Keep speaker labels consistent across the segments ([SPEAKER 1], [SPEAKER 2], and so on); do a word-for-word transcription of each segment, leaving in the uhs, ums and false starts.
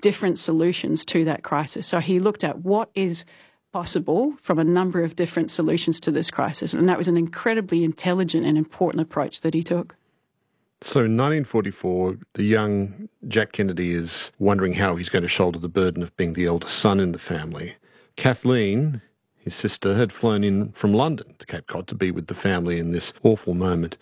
[SPEAKER 1] different solutions to that crisis. So he looked at what is possible from a number of different solutions to this crisis, and that was an incredibly intelligent and important approach that he took.
[SPEAKER 2] So in nineteen forty-four, the young Jack Kennedy is wondering how he's going to shoulder the burden of being the eldest son in the family. Kathleen, his sister, had flown in from London to Cape Cod to be with the family in this awful moment.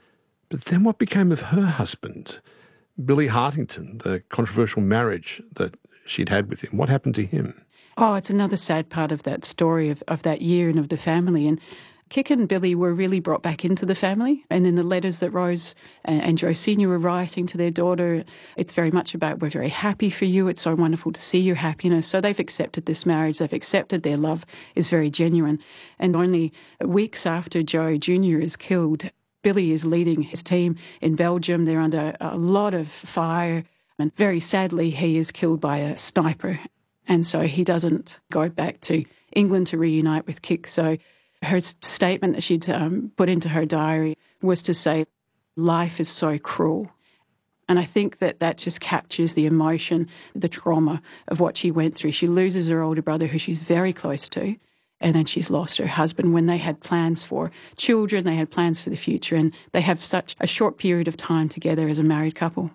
[SPEAKER 2] But then what became of her husband, Billy Hartington, the controversial marriage that she'd had with him? What happened to him?
[SPEAKER 1] Oh, it's another sad part of that story of, of that year and of the family. And Kik and Billy were really brought back into the family. And then the letters that Rose and, and Joe Senior were writing to their daughter, it's very much about, we're very happy for you. It's so wonderful to see your happiness. So they've accepted this marriage. They've accepted their love is very genuine. And only weeks after Joe Junior is killed, Billy is leading his team in Belgium. They're under a lot of fire. And very sadly, he is killed by a sniper. And so he doesn't go back to England to reunite with Kik. So her statement that she'd um, put into her diary was to say, life is so cruel. And I think that that just captures the emotion, the trauma of what she went through. She loses her older brother, who she's very close to, and then she's lost her husband when they had plans for children, they had plans for the future, and they have such a short period of time together as a married couple.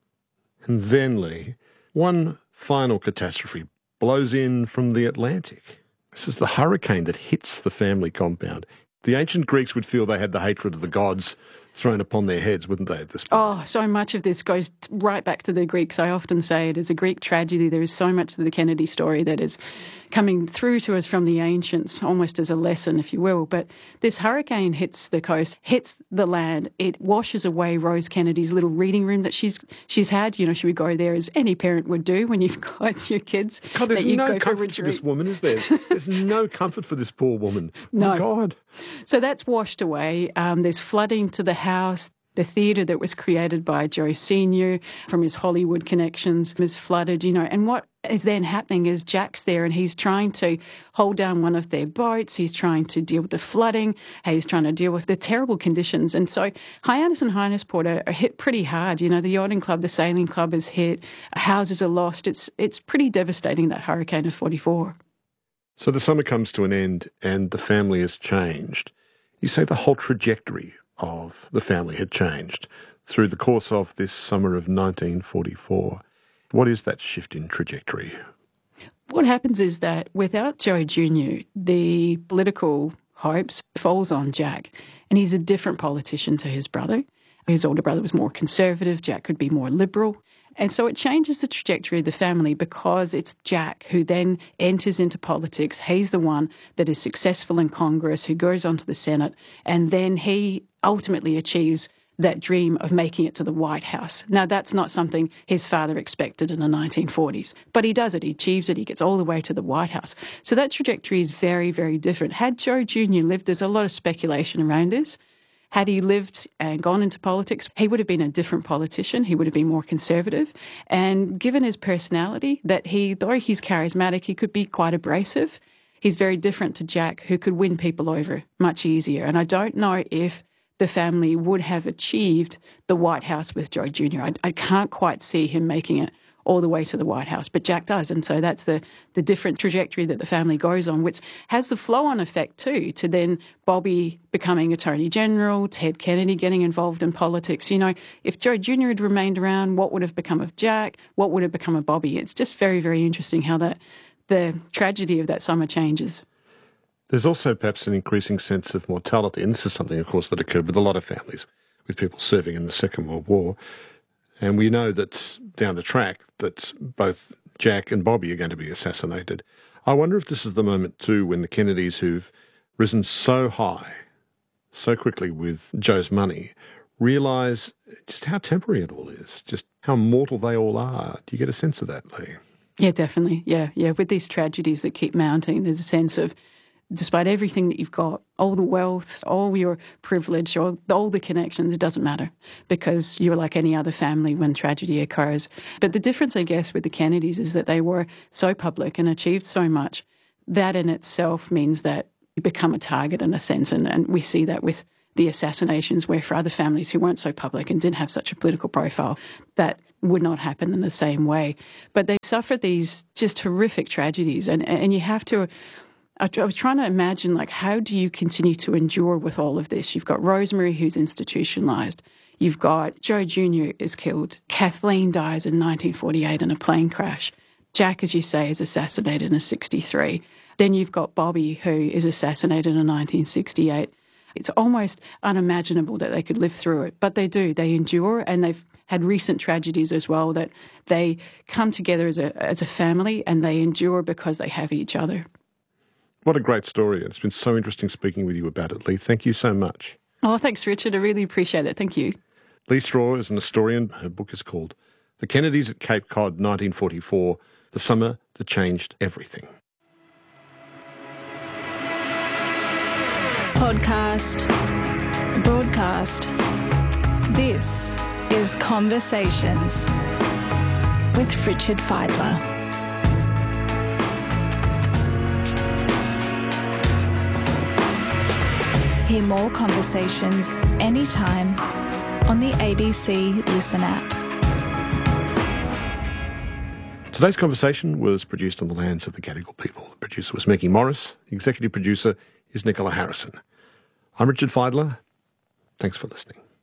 [SPEAKER 2] And then, Lee, one final catastrophe blows in from the Atlantic. This is the hurricane that hits the family compound. The ancient Greeks would feel they had the hatred of the gods thrown upon their heads, wouldn't they, at this point?
[SPEAKER 1] Oh, so much of this goes right back to the Greeks. I often say it is a Greek tragedy. There is so much to the Kennedy story that is coming through to us from the ancients, almost as a lesson, if you will. But this hurricane hits the coast, hits the land. It washes away Rose Kennedy's little reading room that she's she's had. You know, she would go there as any parent would do when you've got your kids.
[SPEAKER 2] God, there's
[SPEAKER 1] that you
[SPEAKER 2] no
[SPEAKER 1] go
[SPEAKER 2] comfort for, for this woman, is there? There's no comfort for this poor woman.
[SPEAKER 1] No.
[SPEAKER 2] Oh, God.
[SPEAKER 1] So that's washed away. Um, there's flooding to the house. The theatre that was created by Joe Senior from his Hollywood connections is flooded, you know. And what is then happening is Jack's there and he's trying to hold down one of their boats. He's trying to deal with the flooding. He's trying to deal with the terrible conditions. And so Hyannis and Hyannisport are, are hit pretty hard. You know, the yachting club, the sailing club is hit. Houses are lost. It's, it's pretty devastating, that hurricane of forty-four.
[SPEAKER 2] So the summer comes to an end and the family has changed. You say the whole trajectory of the family had changed through the course of this summer of nineteen forty-four. What is that shift in trajectory?
[SPEAKER 1] What happens is that without Joe Junior, the political hopes falls on Jack, and he's a different politician to his brother. His older brother was more conservative. Jack could be more liberal. And so it changes the trajectory of the family because it's Jack who then enters into politics. He's the one that is successful in Congress, who goes on to the Senate, and then he ultimately achieves that dream of making it to the White House. Now, that's not something his father expected in the nineteen forties, but he does it. He achieves it. He gets all the way to the White House. So that trajectory is very, very different. Had Joe Junior lived, there's a lot of speculation around this. Had he lived and gone into politics, he would have been a different politician. He would have been more conservative. And given his personality, that he, though he's charismatic, he could be quite abrasive. He's very different to Jack, who could win people over much easier. And I don't know if the family would have achieved the White House with Joe Junior I, I can't quite see him making it all the way to the White House, but Jack does. And so that's the, the different trajectory that the family goes on, which has the flow-on effect too, to then Bobby becoming Attorney General, Ted Kennedy getting involved in politics. You know, if Joe Junior had remained around, what would have become of Jack? What would have become of Bobby? It's just very, very interesting how that the tragedy of that summer changes.
[SPEAKER 2] There's also perhaps an increasing sense of mortality, and this is something, of course, that occurred with a lot of families, with people serving in the Second World War. And we know that down the track that both Jack and Bobby are going to be assassinated. I wonder if this is the moment too when the Kennedys, who've risen so high, so quickly with Joe's money, realise just how temporary it all is, just how mortal they all are. Do you get a sense of that, Lee?
[SPEAKER 1] Yeah, definitely. Yeah, yeah. With these tragedies that keep mounting, there's a sense of, despite everything that you've got, all the wealth, all your privilege, all, all the connections, it doesn't matter because you're like any other family when tragedy occurs. But the difference, I guess, with the Kennedys is that they were so public and achieved so much. That in itself means that you become a target in a sense, and, and we see that with the assassinations where for other families who weren't so public and didn't have such a political profile, that would not happen in the same way. But they suffered these just horrific tragedies, and, and you have to... I was trying to imagine, like, how do you continue to endure with all of this? You've got Rosemary, who's institutionalised. You've got Joe Junior is killed. Kathleen dies in nineteen forty-eight in a plane crash. Jack, as you say, is assassinated in sixty-three. Then you've got Bobby, who is assassinated in nineteen sixty-eight. It's almost unimaginable that they could live through it, but they do. They endure, and they've had recent tragedies as well, that they come together as a as a family and they endure because they have each other.
[SPEAKER 2] What a great story. It's been so interesting speaking with you about it, Lee. Thank you so much.
[SPEAKER 1] Oh, thanks, Richard. I really appreciate it. Thank you.
[SPEAKER 2] Lee Straw is an historian. Her book is called The Kennedys at Cape Cod, nineteen forty-four, The Summer That Changed Everything.
[SPEAKER 3] Podcast. Broadcast. This is Conversations with Richard Fidler. Hear more conversations anytime on the A B C Listen app.
[SPEAKER 2] Today's conversation was produced on the lands of the Gadigal people. The producer was Maggie Morris. The executive producer is Nicola Harrison. I'm Richard Fidler. Thanks for listening.